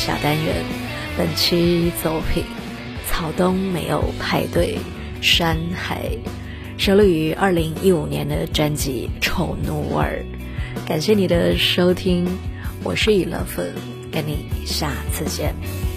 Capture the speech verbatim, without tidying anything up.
小单元，本期作品草东没有派对山海，收录于二零一五年的专辑丑奴儿。感谢你的收听，我是雨乐芬，跟你下次见。